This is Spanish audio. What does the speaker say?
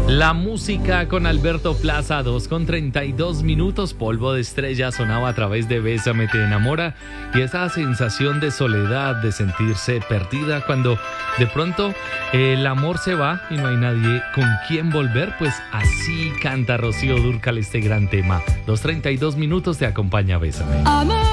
La música con Alberto Plaza, 2:32. Polvo de estrella sonaba a través de Bésame te enamora, y esa sensación de soledad, de sentirse perdida cuando de pronto el amor se va y no hay nadie con quien volver, pues así canta Rocío Dúrcal este gran tema. 2:32 te acompaña Bésame.